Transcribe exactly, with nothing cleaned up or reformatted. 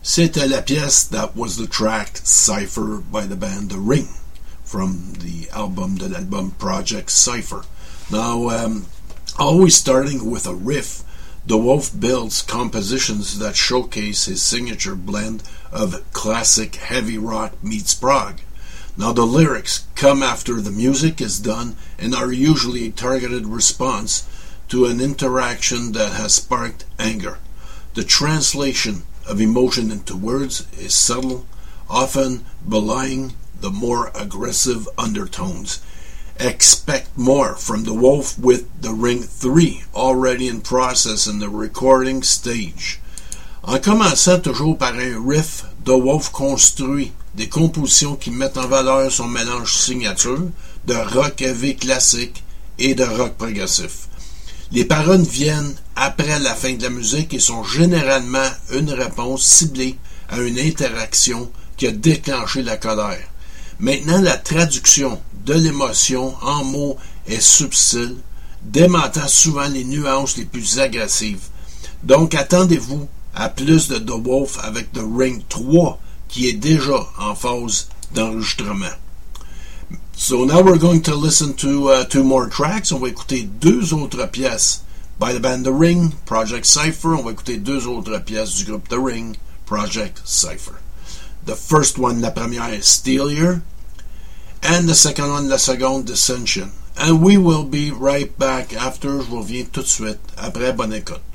C'était la pièce That Was the Track Cypher by the band The Ring from the album de l'album Project Cypher. Now, um, always starting with a riff, De Wolf builds compositions that showcase his signature blend of classic heavy rock meets prog. Now, the lyrics come after the music is done and are usually a targeted response to an interaction that has sparked anger. The translation of emotion into words is subtle, often belying the more aggressive undertones. Expect more from De Wolf with The Ring three already in process in the recording stage. En commençant toujours par un riff, De Wolf construit des compositions qui mettent en valeur son mélange signature de rock heavy classique et de rock progressif. Les paroles viennent après la fin de la musique et sont généralement une réponse ciblée à une interaction qui a déclenché la colère. Maintenant, la traduction de l'émotion en mots est subtile, démentant souvent les nuances les plus agressives. Donc, attendez-vous à plus de De Wolf avec The Ring trois, qui est déjà en phase d'enregistrement. So now we're going to listen to uh, two more tracks. On va écouter deux autres pièces by the band The Ring, Project Cypher. On va écouter deux autres pièces du groupe The Ring, Project Cypher. The first one, la première, is Steelier, and the second one, la seconde, Dissension. And we will be right back after. Je reviens tout de suite après. Bonne écoute.